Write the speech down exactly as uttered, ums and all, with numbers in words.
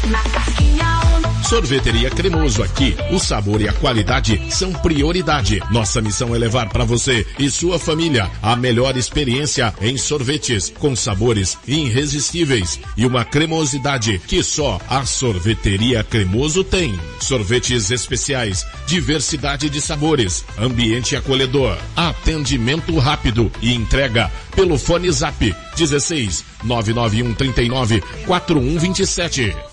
Sorveteria Cremoso, aqui o sabor e a qualidade são prioridade. Nossa missão é levar para você e sua família a melhor experiência em sorvetes, com sabores irresistíveis e uma cremosidade que só a Sorveteria Cremoso tem. Sorvetes especiais, diversidade de sabores, ambiente acolhedor, atendimento rápido e entrega pelo fone Zap dezesseis nove nove um três nove quatro um dois sete.